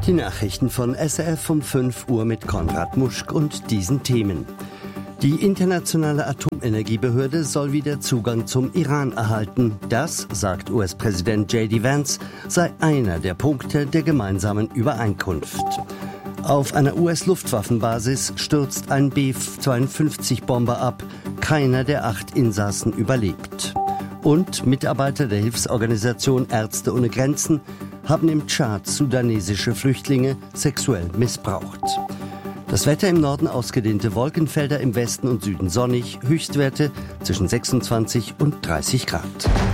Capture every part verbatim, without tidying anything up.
Die Nachrichten von S R F um fünf Uhr mit Konrad Muschk und diesen Themen. Die internationale Atomenergiebehörde soll wieder Zugang zum Iran erhalten. Das, sagt U S-Präsident J D Vance, sei einer der Punkte der gemeinsamen Übereinkunft. Auf einer U S-Luftwaffenbasis stürzt ein B zweiundfünfzig-Bomber ab. Keiner der acht Insassen überlebt. Und Mitarbeiter der Hilfsorganisation Ärzte ohne Grenzen haben im Tschad sudanesische Flüchtlinge sexuell missbraucht. Das Wetter im Norden ausgedehnte Wolkenfelder, im Westen und Süden sonnig, Höchstwerte zwischen sechsundzwanzig und dreißig Grad.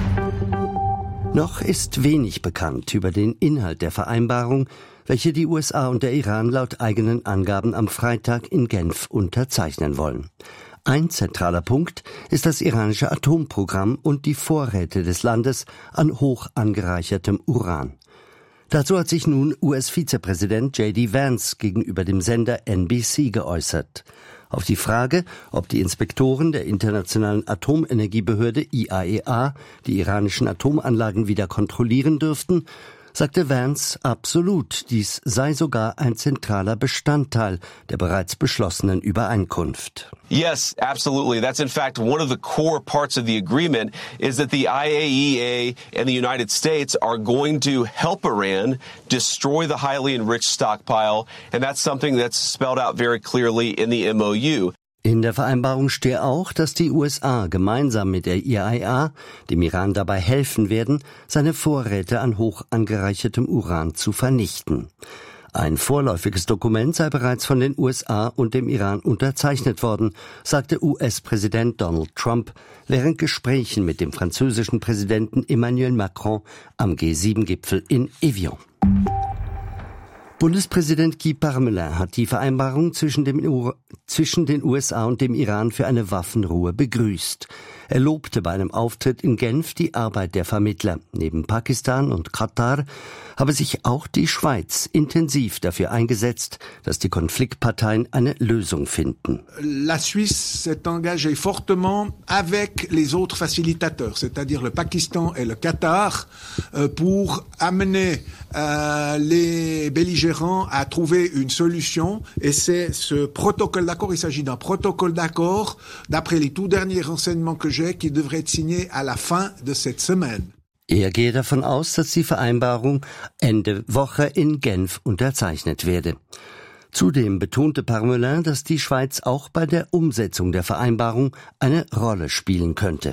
Noch ist wenig bekannt über den Inhalt der Vereinbarung, welche die U S A und der Iran laut eigenen Angaben am Freitag in Genf unterzeichnen wollen. Ein zentraler Punkt ist das iranische Atomprogramm und die Vorräte des Landes an hoch angereichertem Uran. Dazu hat sich nun U S-Vizepräsident J D Vance gegenüber dem Sender N B C geäußert. Auf die Frage, ob die Inspektoren der Internationalen Atomenergiebehörde I A E A die iranischen Atomanlagen wieder kontrollieren dürften, sagte Vance absolut, dies sei sogar ein zentraler Bestandteil der bereits beschlossenen Übereinkunft. Yes, absolutely. That's in fact one of the core parts of the agreement is that the I A E A and the United States are going to help Iran destroy the highly enriched stockpile, and that's something that's spelled out very clearly in the M O U. In der Vereinbarung stehe auch, dass die U S A gemeinsam mit der I A E A dem Iran dabei helfen werden, seine Vorräte an hoch angereichertem Uran zu vernichten. Ein vorläufiges Dokument sei bereits von den U S A und dem Iran unterzeichnet worden, sagte U S-Präsident Donald Trump während Gesprächen mit dem französischen Präsidenten Emmanuel Macron am G sieben Gipfel in Evian. Bundespräsident Guy Parmelin hat die Vereinbarung zwischen, dem U- zwischen den U S A und dem Iran für eine Waffenruhe begrüßt. Er lobte bei einem Auftritt in Genf die Arbeit der Vermittler. Neben Pakistan und Katar habe sich auch die Schweiz intensiv dafür eingesetzt, dass die Konfliktparteien eine Lösung finden. La Suisse s'est engagée fortement avec les autres facilitateurs, c'est-à-dire le Pakistan et le Qatar, pour amener euh, les belligérants à trouver une solution. Et c'est ce protocole d'accord, il s'agit d'un protocole d'accord, d'après les tout derniers renseignements que j'ai, qui devrait être signé à la fin de cette semaine. Er gehe davon aus, dass die Vereinbarung Ende Woche in Genf unterzeichnet werde. Zudem betonte Parmelin, dass die Schweiz auch bei der Umsetzung der Vereinbarung eine Rolle spielen könnte.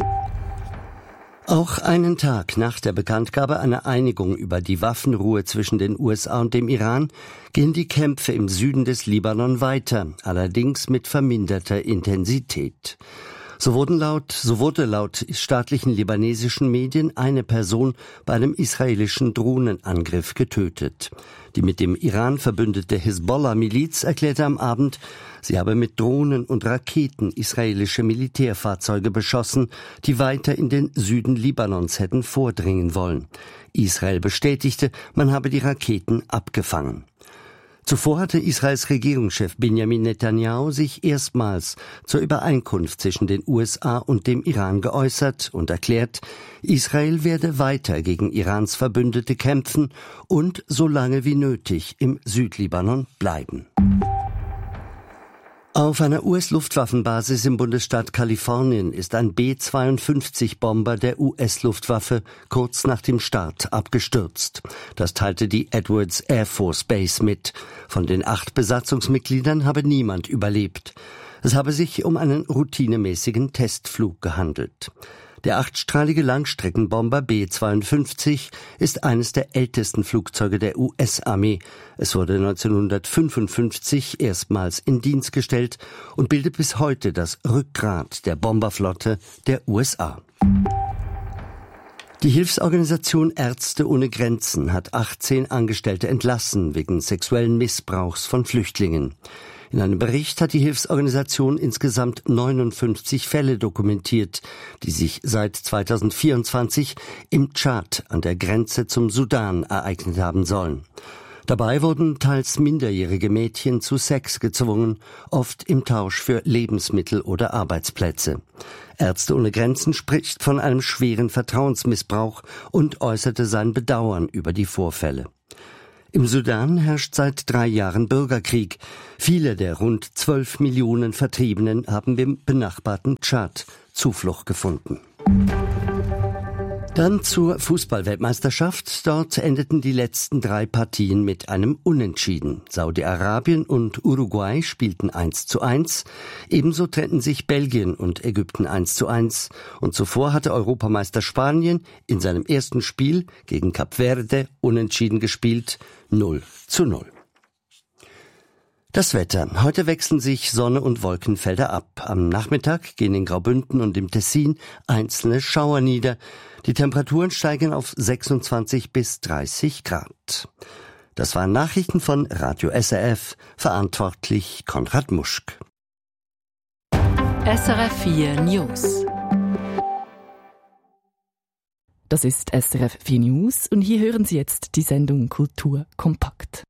Auch einen Tag nach der Bekanntgabe einer Einigung über die Waffenruhe zwischen den U S A und dem Iran gehen die Kämpfe im Süden des Libanon weiter, allerdings mit verminderter Intensität. So wurden laut, so wurde laut staatlichen libanesischen Medien eine Person bei einem israelischen Drohnenangriff getötet. Die mit dem Iran verbündete Hisbollah-Miliz erklärte am Abend, sie habe mit Drohnen und Raketen israelische Militärfahrzeuge beschossen, die weiter in den Süden Libanons hätten vordringen wollen. Israel bestätigte, man habe die Raketen abgefangen. Zuvor hatte Israels Regierungschef Benjamin Netanyahu sich erstmals zur Übereinkunft zwischen den U S A und dem Iran geäußert und erklärt, Israel werde weiter gegen Irans Verbündete kämpfen und so lange wie nötig im Südlibanon bleiben. Auf einer U S-Luftwaffenbasis im Bundesstaat Kalifornien ist ein B zweiundfünfzig-Bomber der U S-Luftwaffe kurz nach dem Start abgestürzt. Das teilte die Edwards Air Force Base mit. Von den acht Besatzungsmitgliedern habe niemand überlebt. Es habe sich um einen routinemäßigen Testflug gehandelt. Der achtstrahlige Langstreckenbomber B zweiundfünfzig ist eines der ältesten Flugzeuge der U S-Armee. Es wurde neunzehnhundertfünfundfünfzig erstmals in Dienst gestellt und bildet bis heute das Rückgrat der Bomberflotte der U S A. Die Hilfsorganisation Ärzte ohne Grenzen hat achtzehn Angestellte entlassen wegen sexuellen Missbrauchs von Flüchtlingen. In einem Bericht hat die Hilfsorganisation insgesamt neunundfünfzig Fälle dokumentiert, die sich seit zweitausendvierundzwanzig im Tschad an der Grenze zum Sudan ereignet haben sollen. Dabei wurden teils minderjährige Mädchen zu Sex gezwungen, oft im Tausch für Lebensmittel oder Arbeitsplätze. Ärzte ohne Grenzen spricht von einem schweren Vertrauensmissbrauch und äußerte sein Bedauern über die Vorfälle. Im Sudan herrscht seit drei Jahren Bürgerkrieg. Viele der rund zwölf Millionen Vertriebenen haben im benachbarten Tschad Zuflucht gefunden. Dann zur Fußballweltmeisterschaft. Dort endeten die letzten drei Partien mit einem Unentschieden. Saudi-Arabien und Uruguay spielten eins zu eins. Ebenso trennten sich Belgien und Ägypten eins zu eins. Und zuvor hatte Europameister Spanien in seinem ersten Spiel gegen Kap Verde unentschieden gespielt, null zu null. Das Wetter. Heute wechseln sich Sonne und Wolkenfelder ab. Am Nachmittag gehen in Graubünden und im Tessin einzelne Schauer nieder. Die Temperaturen steigen auf sechsundzwanzig bis dreißig Grad. Das waren Nachrichten von Radio S R F, verantwortlich Konrad Muschk. S R F vier News. Das ist S R F vier News und hier hören Sie jetzt die Sendung Kultur kompakt.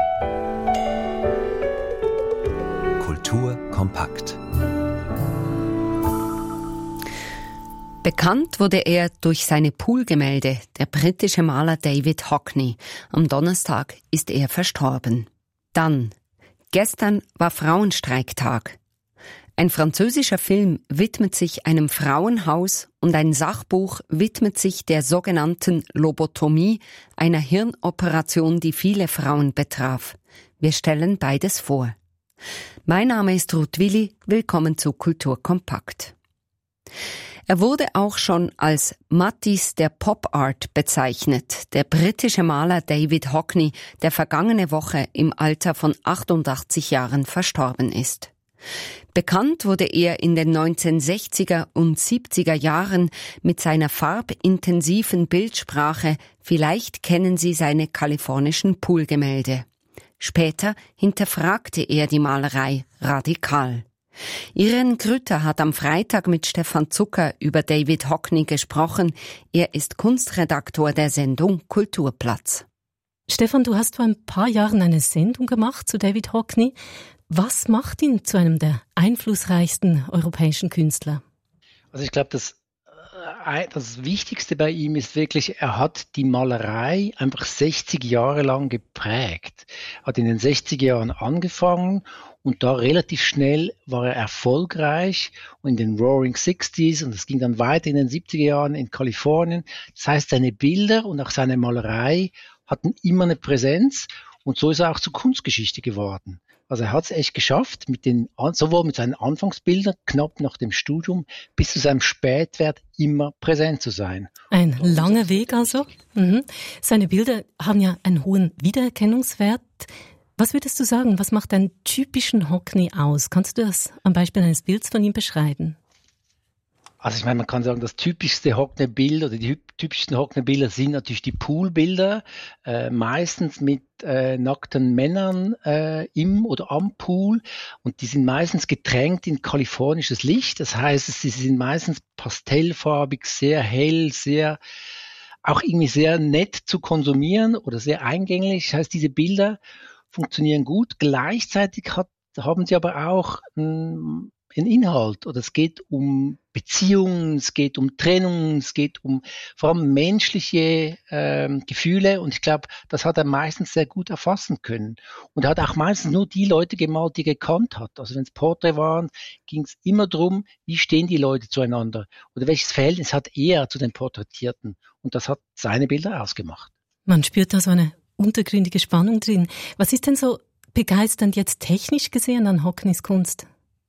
Kultur kompakt. Bekannt wurde er durch seine Poolgemälde, der britische Maler David Hockney. Am Donnerstag ist er verstorben. Dann, gestern war Frauenstreiktag. Ein französischer Film widmet sich einem Frauenhaus und ein Sachbuch widmet sich der sogenannten Lobotomie, einer Hirnoperation, die viele Frauen betraf. Wir stellen beides vor. Mein Name ist Ruth Willi, willkommen zu Kultur kompakt. Er wurde auch schon als Matisse der Pop Art bezeichnet, der britische Maler David Hockney, der vergangene Woche im Alter von achtundachtzig Jahren verstorben ist. Bekannt wurde er in den neunzehnhundertsechziger und siebziger Jahren mit seiner farbintensiven Bildsprache, vielleicht kennen Sie seine kalifornischen Poolgemälde. Später hinterfragte er die Malerei radikal. Irene Grütter hat am Freitag mit Stefan Zucker über David Hockney gesprochen. Er ist Kunstredaktor der Sendung Kulturplatz. Stefan, du hast vor ein paar Jahren eine Sendung gemacht zu David Hockney. Was macht ihn zu einem der einflussreichsten europäischen Künstler? Also ich glaube, das, das Wichtigste bei ihm ist wirklich, er hat die Malerei einfach sechzig Jahre lang geprägt. Hat in den sechziger Jahren angefangen und da relativ schnell war er erfolgreich und in den Roaring Sixties und es ging dann weiter in den siebziger Jahren in Kalifornien. Das heißt, seine Bilder und auch seine Malerei hatten immer eine Präsenz und so ist er auch zur Kunstgeschichte geworden. Also er hat es echt geschafft, mit den, sowohl mit seinen Anfangsbildern, knapp nach dem Studium, bis zu seinem Spätwert immer präsent zu sein. Ein langer Weg also. Mhm. Seine Bilder haben ja einen hohen Wiedererkennungswert. Was würdest du sagen, was macht einen typischen Hockney aus? Kannst du das am Beispiel eines Bilds von ihm beschreiben? Also ich meine, man kann sagen, das typischste Hockney-Bild oder die typischsten Hockney-Bilder sind natürlich die Poolbilder, äh, meistens mit äh, nackten Männern äh, im oder am Pool und die sind meistens getränkt in kalifornisches Licht. Das heißt, sie sind meistens pastellfarbig, sehr hell, sehr auch irgendwie sehr nett zu konsumieren oder sehr eingänglich. Das heißt, diese Bilder funktionieren gut. Gleichzeitig hat, haben sie aber auch ein ein Inhalt oder es geht um Beziehungen, es geht um Trennung, es geht um vor allem menschliche ähm, Gefühle und ich glaube, das hat er meistens sehr gut erfassen können und er hat auch meistens nur die Leute gemalt, die er gekannt hat. Also wenn es Porträt waren, ging es immer darum, wie stehen die Leute zueinander oder welches Verhältnis hat er zu den Porträtierten und das hat seine Bilder ausgemacht. Man spürt da so eine untergründige Spannung drin. Was ist denn so begeisternd jetzt technisch gesehen an Hockneys Kunst?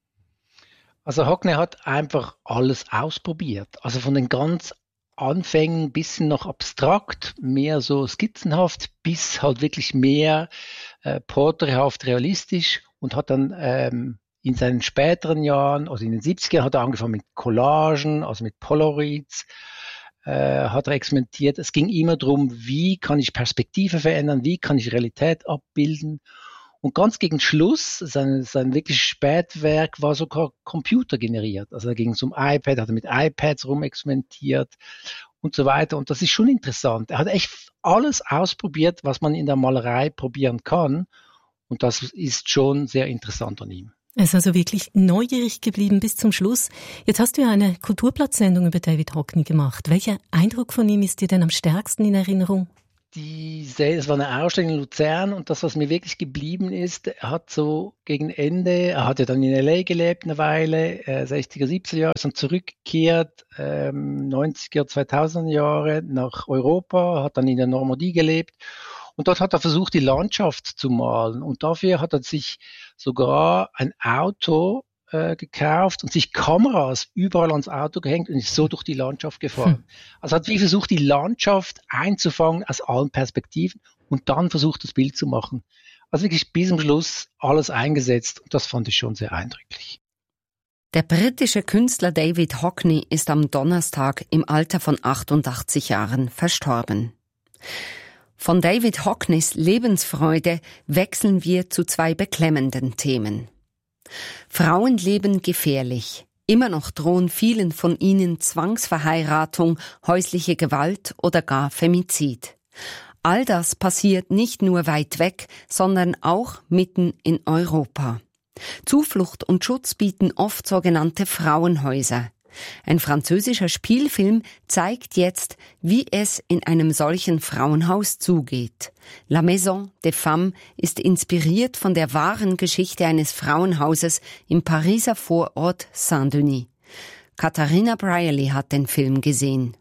Also Hockney hat einfach alles ausprobiert. Also von den ganz Anfängen ein bisschen noch abstrakt, mehr so skizzenhaft, bis halt wirklich mehr äh, porträthaft realistisch und hat dann ähm, in seinen späteren Jahren, also in den siebziger hat er angefangen mit Collagen, also mit Polaroids, äh, hat er experimentiert. Es ging immer darum, wie kann ich Perspektive verändern, wie kann ich Realität abbilden. Und ganz gegen Schluss, sein, sein wirklich Spätwerk war sogar computergeneriert. Also da ging es um iPad, hat er mit iPads rumexperimentiert und so weiter. Und das ist schon interessant. Er hat echt alles ausprobiert, was man in der Malerei probieren kann. Und das ist schon sehr interessant an ihm. Er ist also wirklich neugierig geblieben bis zum Schluss. Jetzt hast du ja eine Kulturplatzsendung über David Hockney gemacht. Welcher Eindruck von ihm ist dir denn am stärksten in Erinnerung? die, es war eine Ausstellung in Luzern und das, was mir wirklich geblieben ist, er hat so gegen Ende, er hat ja dann in L A gelebt eine Weile, äh, sechziger, siebziger Jahre, ist dann zurückgekehrt, ähm, neunziger, zweitausender Jahre nach Europa, hat dann in der Normandie gelebt und dort hat er versucht, die Landschaft zu malen und dafür hat er sich sogar ein Auto äh, gekauft und sich Kameras überall ans Auto gehängt und ist so durch die Landschaft gefahren. Hm. Also hat wie versucht, die Landschaft einzufangen aus allen Perspektiven und dann versucht, das Bild zu machen. Also wirklich bis zum Schluss alles eingesetzt und das fand ich schon sehr eindrücklich. Der britische Künstler David Hockney ist am Donnerstag im Alter von achtundachtzig Jahren verstorben. Von David Hockneys Lebensfreude wechseln wir zu zwei beklemmenden Themen. Frauen leben gefährlich. Immer noch drohen vielen von ihnen Zwangsverheiratung, häusliche Gewalt oder gar Femizid. All das passiert nicht nur weit weg, sondern auch mitten in Europa. Zuflucht und Schutz bieten oft sogenannte Frauenhäuser. Ein französischer Spielfilm zeigt jetzt, wie es in einem solchen Frauenhaus zugeht. La Maison des Femmes ist inspiriert von der wahren Geschichte eines Frauenhauses im Pariser Vorort Saint-Denis. Katharina Brierley hat den Film gesehen.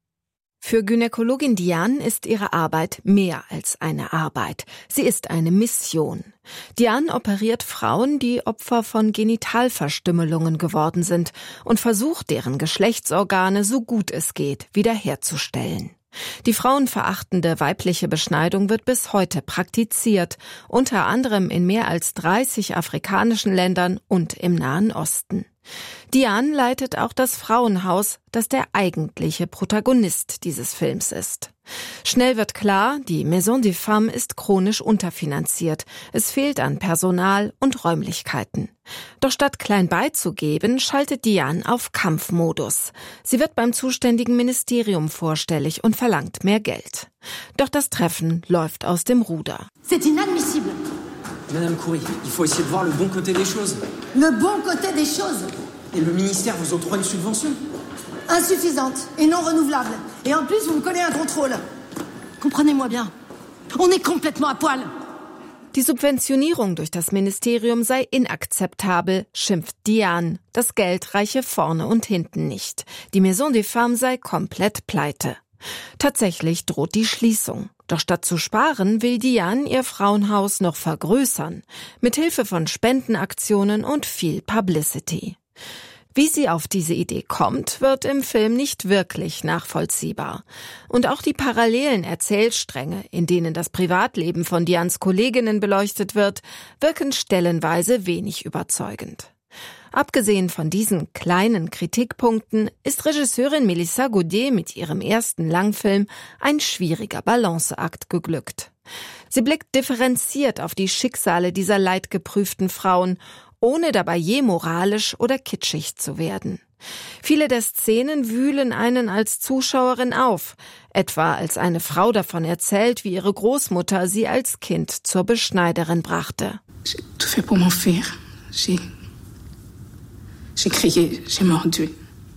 Für Gynäkologin Diane ist ihre Arbeit mehr als eine Arbeit. Sie ist eine Mission. Diane operiert Frauen, die Opfer von Genitalverstümmelungen geworden sind und versucht, deren Geschlechtsorgane so gut es geht wiederherzustellen. Die frauenverachtende weibliche Beschneidung wird bis heute praktiziert, unter anderem in mehr als dreißig afrikanischen Ländern und im Nahen Osten. Diane leitet auch das Frauenhaus, das der eigentliche Protagonist dieses Films ist. Schnell wird klar, die Maison des Femmes ist chronisch unterfinanziert. Es fehlt an Personal und Räumlichkeiten. Doch statt klein beizugeben, schaltet Diane auf Kampfmodus. Sie wird beim zuständigen Ministerium vorstellig und verlangt mehr Geld. Doch das Treffen läuft aus dem Ruder. C'est inadmissible. Madame Coury, il faut essayer de voir le bon côté des choses. Le bon côté des choses. Et le ministère vous octroie une subvention. Insuffisante et non renouvelable. Et en plus, vous me collez un contrôle. Comprenez-moi bien. On est complètement à poil. Die Subventionierung durch das Ministerium sei inakzeptabel, schimpft Diane. Das Geld reiche vorne und hinten nicht. Die Maison des Femmes sei komplett pleite. Tatsächlich droht die Schließung. Doch statt zu sparen, will Diane ihr Frauenhaus noch vergrößern. Mithilfe von Spendenaktionen und viel Publicity. Wie sie auf diese Idee kommt, wird im Film nicht wirklich nachvollziehbar. Und auch die parallelen Erzählstränge, in denen das Privatleben von Dianes Kolleginnen beleuchtet wird, wirken stellenweise wenig überzeugend. Abgesehen von diesen kleinen Kritikpunkten ist Regisseurin Melissa Gaudet mit ihrem ersten Langfilm ein schwieriger Balanceakt geglückt. Sie blickt differenziert auf die Schicksale dieser leidgeprüften Frauen, ohne dabei je moralisch oder kitschig zu werden. Viele der Szenen wühlen einen als Zuschauerin auf, etwa als eine Frau davon erzählt, wie ihre Großmutter sie als Kind zur Beschneiderin brachte. J'ai tout fait pour m'enfuir. J'ai J'ai crié, j'ai mordu.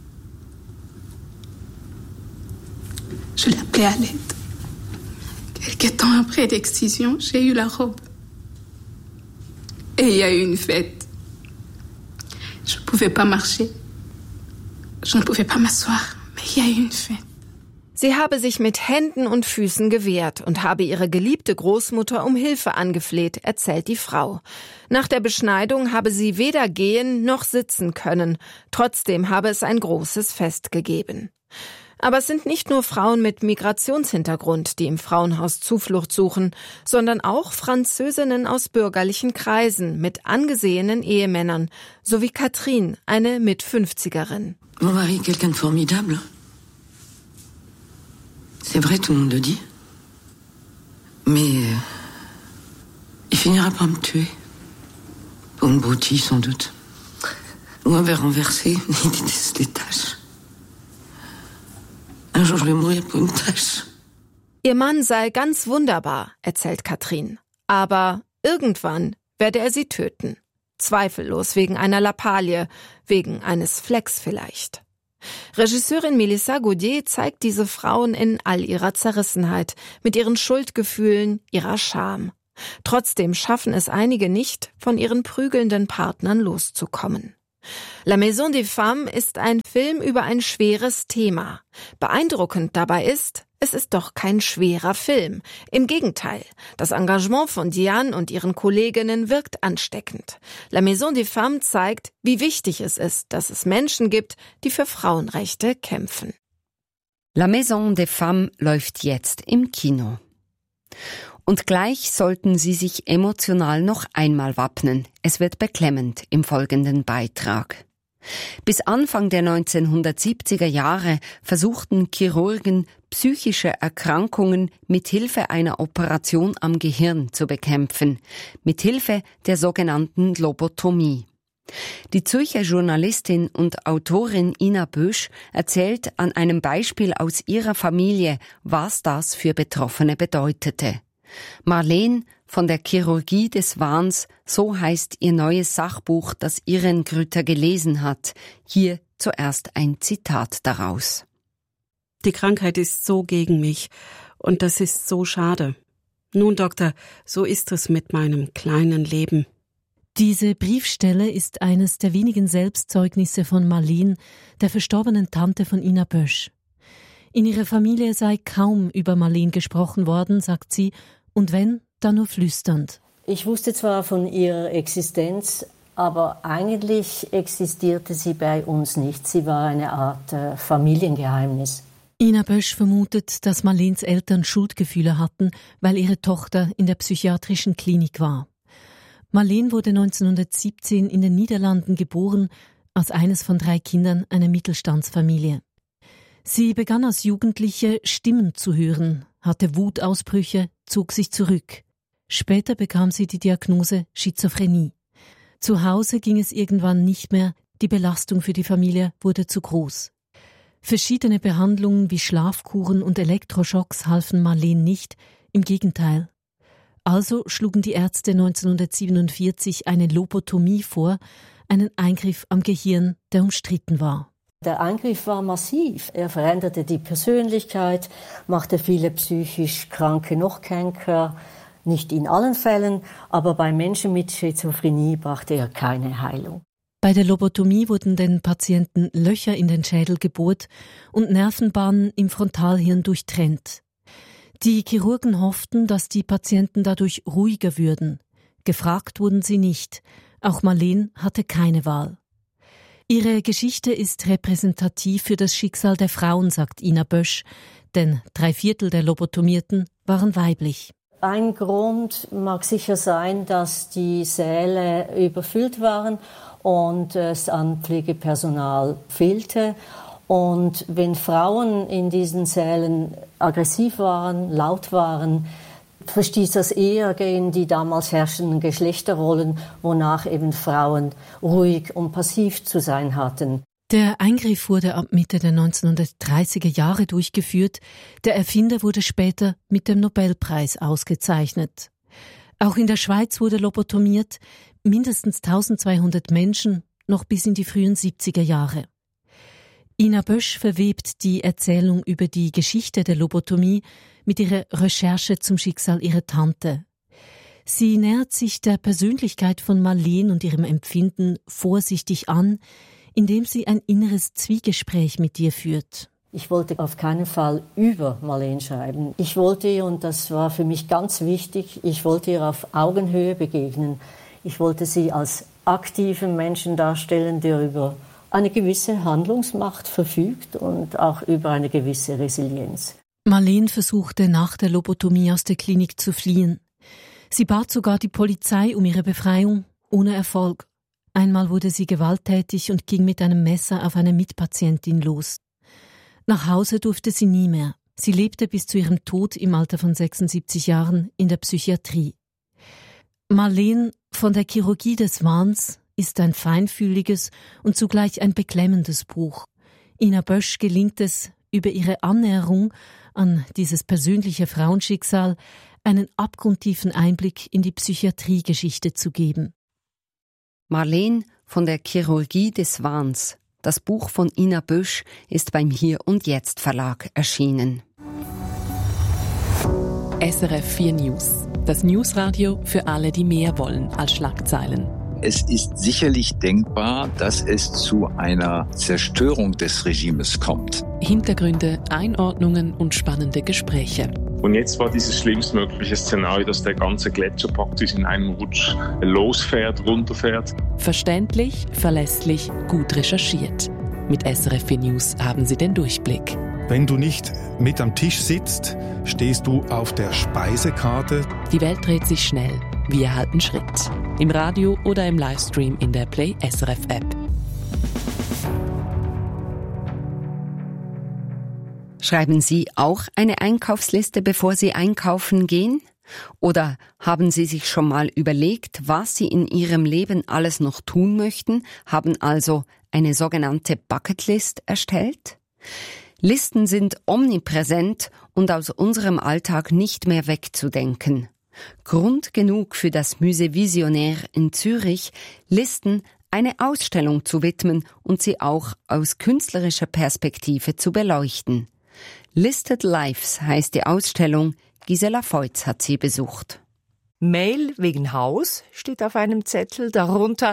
Je l'appelais à l'aide. Quelques temps après l'excision, j'ai eu la robe. Et il y a eu une fête. Je ne pouvais pas marcher. Je ne pouvais pas m'asseoir. Mais il y a eu une fête. Sie habe sich mit Händen und Füßen gewehrt und habe ihre geliebte Großmutter um Hilfe angefleht, erzählt die Frau. Nach der Beschneidung habe sie weder gehen noch sitzen können. Trotzdem habe es ein großes Fest gegeben. Aber es sind nicht nur Frauen mit Migrationshintergrund, die im Frauenhaus Zuflucht suchen, sondern auch Französinnen aus bürgerlichen Kreisen mit angesehenen Ehemännern, sowie Catherine, eine Mit-fünfzigerin. Mon mari est quelqu'un de formidable. C'est vrai, tout le monde le dit. Mais euh, il finira par me tuer. Pour une broutille, sans doute. Ou un verre renversé, il déteste les taches. Un jour, je vais mourir pour une tache. Ihr Mann sei ganz wunderbar, erzählt Catherine. Aber irgendwann werde er sie töten. Zweifellos wegen einer Lappalie, wegen eines Flecks vielleicht. Regisseurin Melissa Gaudier zeigt diese Frauen in all ihrer Zerrissenheit, mit ihren Schuldgefühlen, ihrer Scham. Trotzdem schaffen es einige nicht, von ihren prügelnden Partnern loszukommen. La Maison des Femmes ist ein Film über ein schweres Thema. Beeindruckend dabei ist, es ist doch kein schwerer Film. Im Gegenteil, das Engagement von Diane und ihren Kolleginnen wirkt ansteckend. La Maison des Femmes zeigt, wie wichtig es ist, dass es Menschen gibt, die für Frauenrechte kämpfen. La Maison des Femmes läuft jetzt im Kino. Und gleich sollten Sie sich emotional noch einmal wappnen. Es wird beklemmend im folgenden Beitrag. Bis Anfang der neunzehnhundertsiebziger Jahre versuchten Chirurgen, psychische Erkrankungen mit Hilfe einer Operation am Gehirn zu bekämpfen, mit Hilfe der sogenannten Lobotomie. Die Zürcher Journalistin und Autorin Ina Bösch erzählt an einem Beispiel aus ihrer Familie, was das für Betroffene bedeutete. Marlene von der Chirurgie des Wahns, so heißt ihr neues Sachbuch, das Irene Grütter gelesen hat. Hier zuerst ein Zitat daraus. Die Krankheit ist so gegen mich und das ist so schade. Nun, Doktor, so ist es mit meinem kleinen Leben. Diese Briefstelle ist eines der wenigen Selbstzeugnisse von Marlene, der verstorbenen Tante von Ina Bösch. In ihrer Familie sei kaum über Marlene gesprochen worden, sagt sie, und wenn, dann nur flüsternd. Ich wusste zwar von ihrer Existenz, aber eigentlich existierte sie bei uns nicht. Sie war eine Art äh, Familiengeheimnis. Ina Bösch vermutet, dass Marlenes Eltern Schuldgefühle hatten, weil ihre Tochter in der psychiatrischen Klinik war. Marlene wurde neunzehnhundertsiebzehn in den Niederlanden geboren, als eines von drei Kindern einer Mittelstandsfamilie. Sie begann als Jugendliche Stimmen zu hören, hatte Wutausbrüche, zog sich zurück. Später bekam sie die Diagnose Schizophrenie. Zu Hause ging es irgendwann nicht mehr, die Belastung für die Familie wurde zu groß. Verschiedene Behandlungen wie Schlafkuren und Elektroschocks halfen Marlene nicht, im Gegenteil. Also schlugen die Ärzte neunzehnhundertsiebenundvierzig eine Lobotomie vor, einen Eingriff am Gehirn, der umstritten war. Der Eingriff war massiv. Er veränderte die Persönlichkeit, machte viele psychisch Kranke noch kränker. Nicht in allen Fällen, aber bei Menschen mit Schizophrenie brachte er keine Heilung. Bei der Lobotomie wurden den Patienten Löcher in den Schädel gebohrt und Nervenbahnen im Frontalhirn durchtrennt. Die Chirurgen hofften, dass die Patienten dadurch ruhiger würden. Gefragt wurden sie nicht. Auch Marlene hatte keine Wahl. Ihre Geschichte ist repräsentativ für das Schicksal der Frauen, sagt Ina Bösch, denn drei Viertel der Lobotomierten waren weiblich. Ein Grund mag sicher sein, dass die Säle überfüllt waren und es an Pflegepersonal fehlte. Und wenn Frauen in diesen Sälen aggressiv waren, laut waren, verstieß das eher gegen die damals herrschenden Geschlechterrollen, wonach eben Frauen ruhig und passiv zu sein hatten. Der Eingriff wurde ab Mitte der neunzehnhundertdreißiger Jahre durchgeführt. Der Erfinder wurde später mit dem Nobelpreis ausgezeichnet. Auch in der Schweiz wurde lobotomiert, mindestens eintausendzweihundert Menschen, noch bis in die frühen siebziger Jahre. Ina Bösch verwebt die Erzählung über die Geschichte der Lobotomie mit ihrer Recherche zum Schicksal ihrer Tante. Sie nähert sich der Persönlichkeit von Marlene und ihrem Empfinden vorsichtig an, indem sie ein inneres Zwiegespräch mit ihr führt. Ich wollte auf keinen Fall über Marlene schreiben. Ich wollte ihr, und das war für mich ganz wichtig, ich wollte ihr auf Augenhöhe begegnen. Ich wollte sie als aktiven Menschen darstellen, der über eine gewisse Handlungsmacht verfügt und auch über eine gewisse Resilienz. Marlene versuchte nach der Lobotomie aus der Klinik zu fliehen. Sie bat sogar die Polizei um ihre Befreiung, ohne Erfolg. Einmal wurde sie gewalttätig und ging mit einem Messer auf eine Mitpatientin los. Nach Hause durfte sie nie mehr. Sie lebte bis zu ihrem Tod im Alter von sechsundsiebzig Jahren in der Psychiatrie. Marlene von der Chirurgie des Wahns ist ein feinfühliges und zugleich ein beklemmendes Buch. Ina Bösch gelingt es, über ihre Annäherung an dieses persönliche Frauenschicksal einen abgrundtiefen Einblick in die Psychiatriegeschichte zu geben. Marlene von der Chirurgie des Wahns, Das Buch von Ina Büsch ist beim Hier und Jetzt Verlag erschienen. S R F vier News. Das Newsradio für alle, die mehr wollen als Schlagzeilen. Es ist sicherlich denkbar, dass es zu einer Zerstörung des Regimes kommt. Hintergründe, Einordnungen und spannende Gespräche. Und jetzt war dieses schlimmstmögliche Szenario, dass der ganze Gletscher praktisch in einem Rutsch losfährt, runterfährt. Verständlich, verlässlich, gut recherchiert. Mit S R F vier News haben Sie den Durchblick. Wenn du nicht mit am Tisch sitzt, stehst du auf der Speisekarte. Die Welt dreht sich schnell. Wir halten Schritt. Im Radio oder im Livestream in der Play S R F App. Schreiben Sie auch eine Einkaufsliste, bevor Sie einkaufen gehen? Oder haben Sie sich schon mal überlegt, was Sie in Ihrem Leben alles noch tun möchten, haben also eine sogenannte Bucketlist erstellt? Listen sind omnipräsent und aus unserem Alltag nicht mehr wegzudenken. Grund genug für das Musée Visionnaire in Zürich, Listen eine Ausstellung zu widmen und sie auch aus künstlerischer Perspektive zu beleuchten. Listed Lives heißt die Ausstellung. Gisela Feutz hat sie besucht. Mail wegen Haus steht auf einem Zettel, darunter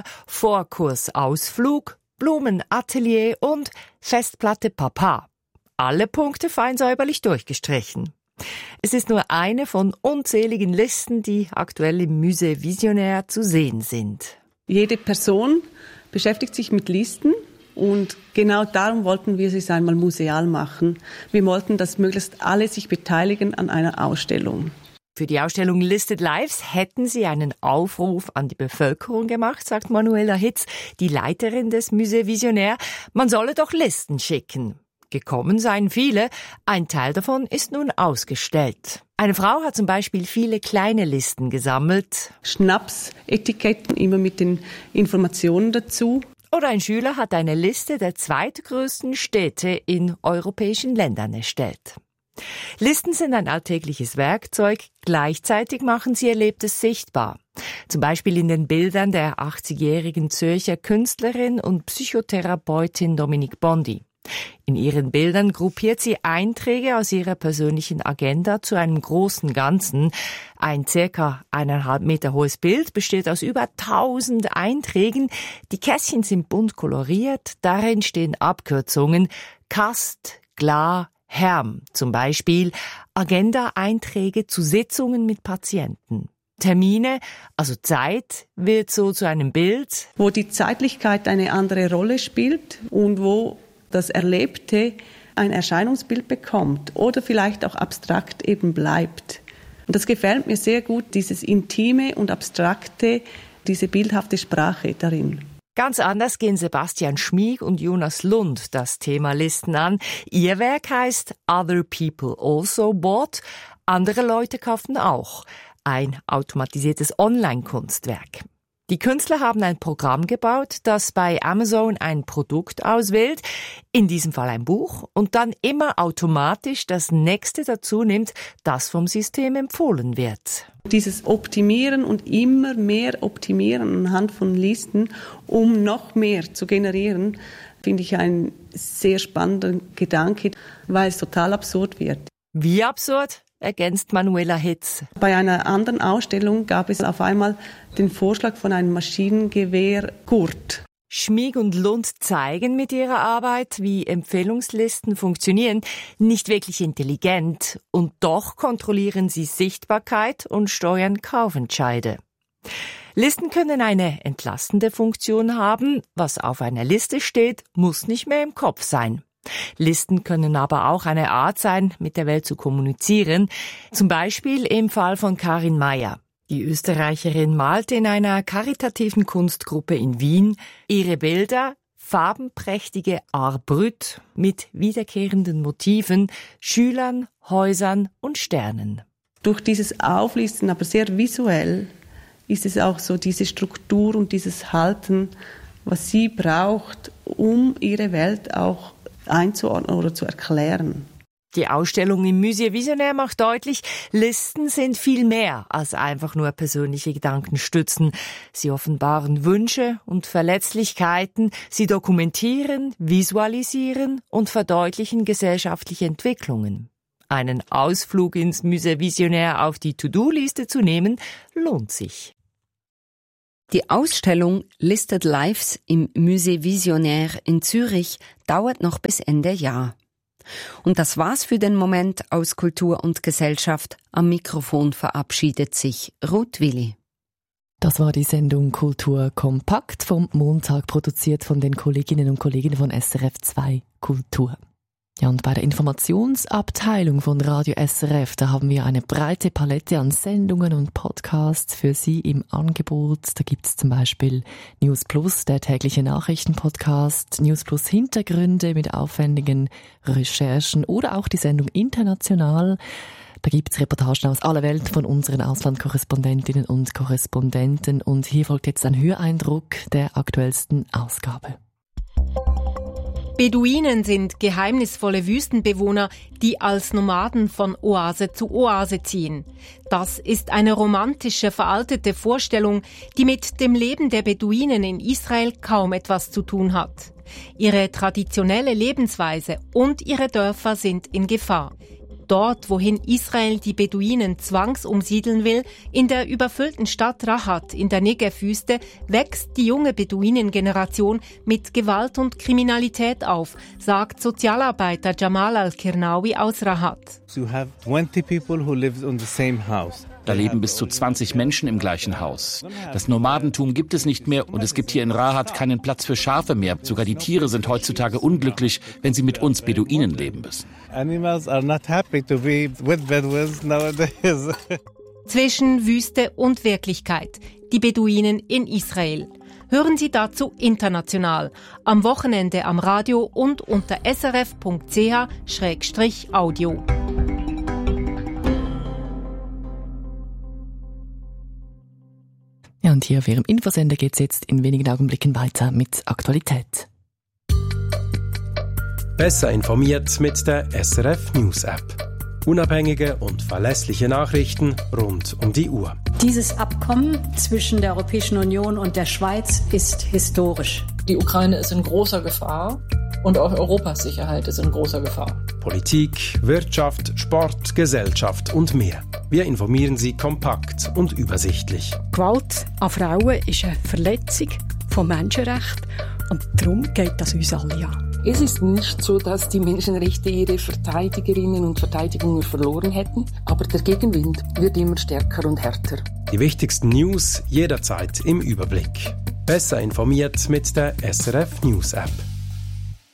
Vorkursausflug, Blumenatelier und Festplatte Papa. Alle Punkte fein säuberlich durchgestrichen. Es ist nur eine von unzähligen Listen, die aktuell im Musée Visionnaire zu sehen sind. Jede Person beschäftigt sich mit Listen und genau darum wollten wir es einmal museal machen. Wir wollten, dass möglichst alle sich beteiligen an einer Ausstellung. Für die Ausstellung Listed Lives hätten sie einen Aufruf an die Bevölkerung gemacht, sagt Manuela Hitz, die Leiterin des Musée Visionnaire. Man solle doch Listen schicken. Gekommen seien viele, ein Teil davon ist nun ausgestellt. Eine Frau hat zum Beispiel viele kleine Listen gesammelt. Schnapsetiketten, immer mit den Informationen dazu. Oder ein Schüler hat eine Liste der zweitgrößten Städte in europäischen Ländern erstellt. Listen sind ein alltägliches Werkzeug, gleichzeitig machen sie Erlebtes sichtbar. Zum Beispiel in den Bildern der achtzigjährigen Zürcher Künstlerin und Psychotherapeutin Dominique Bondi. In ihren Bildern gruppiert sie Einträge aus ihrer persönlichen Agenda zu einem großen Ganzen. Ein circa eineinhalb Meter hohes Bild besteht aus über tausend Einträgen. Die Kästchen sind bunt koloriert, darin stehen Abkürzungen Kast, Glar, Herm, zum Beispiel Agenda-Einträge zu Sitzungen mit Patienten. Termine, also Zeit, wird so zu einem Bild, wo die Zeitlichkeit eine andere Rolle spielt und wo das Erlebte ein Erscheinungsbild bekommt oder vielleicht auch abstrakt eben bleibt. Und das gefällt mir sehr gut, dieses Intime und Abstrakte, diese bildhafte Sprache darin. Ganz anders gehen Sebastian Schmieg und Jonas Lund das Thema Listen an. Ihr Werk heißt Other People Also Bought. Andere Leute kauften auch. Ein automatisiertes Online-Kunstwerk. Die Künstler haben ein Programm gebaut, das bei Amazon ein Produkt auswählt, in diesem Fall ein Buch, und dann immer automatisch das nächste dazu nimmt, das vom System empfohlen wird. Dieses Optimieren und immer mehr optimieren anhand von Listen, um noch mehr zu generieren, finde ich einen sehr spannenden Gedanke, weil es total absurd wird. Wie absurd? Ergänzt Manuela Hitz. Bei einer anderen Ausstellung gab es auf einmal den Vorschlag von einem Maschinengewehr Kurt. Schmieg und Lund zeigen mit ihrer Arbeit, wie Empfehlungslisten funktionieren, nicht wirklich intelligent, und doch kontrollieren sie Sichtbarkeit und steuern Kaufentscheide. Listen können eine entlastende Funktion haben. Was auf einer Liste steht, muss nicht mehr im Kopf sein. Listen können aber auch eine Art sein, mit der Welt zu kommunizieren. Zum Beispiel im Fall von Karin Meyer. Die Österreicherin malte in einer karitativen Kunstgruppe in Wien ihre Bilder, farbenprächtige Art Brut mit wiederkehrenden Motiven, Schülern, Häusern und Sternen. Durch dieses Auflisten, aber sehr visuell, ist es auch so diese Struktur und dieses Halten, was sie braucht, um ihre Welt auch einzuordnen oder zu erklären. Die Ausstellung im Musée Visionnaire macht deutlich, Listen sind viel mehr als einfach nur persönliche Gedankenstützen. Sie offenbaren Wünsche und Verletzlichkeiten, sie dokumentieren, visualisieren und verdeutlichen gesellschaftliche Entwicklungen. Einen Ausflug ins Musée Visionnaire auf die To-Do-Liste zu nehmen, lohnt sich. Die Ausstellung Listed Lives im Musée Visionnaire in Zürich dauert noch bis Ende Jahr. Und das war's für den Moment aus Kultur und Gesellschaft. Am Mikrofon verabschiedet sich Ruth Willi. Das war die Sendung Kultur kompakt vom Montag, produziert von den Kolleginnen und Kollegen von S R F zwei Kultur. Ja, und bei der Informationsabteilung von Radio S R F, da haben wir eine breite Palette an Sendungen und Podcasts für Sie im Angebot. Da gibt's zum Beispiel News Plus, der tägliche Nachrichtenpodcast, News Plus Hintergründe mit aufwendigen Recherchen oder auch die Sendung International. Da gibt's Reportagen aus aller Welt von unseren Auslandkorrespondentinnen und Korrespondenten. Und hier folgt jetzt ein Höreindruck der aktuellsten Ausgabe. Beduinen sind geheimnisvolle Wüstenbewohner, die als Nomaden von Oase zu Oase ziehen. Das ist eine romantische, veraltete Vorstellung, die mit dem Leben der Beduinen in Israel kaum etwas zu tun hat. Ihre traditionelle Lebensweise und ihre Dörfer sind in Gefahr. Dort, wohin Israel die Beduinen zwangsumsiedeln will, in der überfüllten Stadt Rahat in der Negev-Wüste, wächst die junge Beduinengeneration mit Gewalt und Kriminalität auf, sagt Sozialarbeiter Jamal Al-Kirnawi aus Rahat. You have twenty people who live in the same house. Da leben bis zu zwanzig Menschen im gleichen Haus. Das Nomadentum gibt es nicht mehr und es gibt hier in Rahat keinen Platz für Schafe mehr. Sogar die Tiere sind heutzutage unglücklich, wenn sie mit uns Beduinen leben müssen. Animals are not happy to be with Bedouins nowadays. Zwischen Wüste und Wirklichkeit. Die Beduinen in Israel. Hören Sie dazu international. Am Wochenende am Radio und unter s r f punkt c h schrägstrich audio. Ja, und hier auf Ihrem Infosender geht's jetzt in wenigen Augenblicken weiter mit Aktualität. Besser informiert mit der S R F News App. Unabhängige und verlässliche Nachrichten rund um die Uhr. Dieses Abkommen zwischen der Europäischen Union und der Schweiz ist historisch. Die Ukraine ist in großer Gefahr und auch Europas Sicherheit ist in großer Gefahr. Politik, Wirtschaft, Sport, Gesellschaft und mehr. Wir informieren Sie kompakt und übersichtlich. Gewalt an Frauen ist eine Verletzung von Menschenrechten und darum geht das uns alle an. Es ist nicht so, dass die Menschenrechte ihre Verteidigerinnen und Verteidigungen verloren hätten, aber der Gegenwind wird immer stärker und härter. Die wichtigsten News jederzeit im Überblick. Besser informiert mit der S R F News App.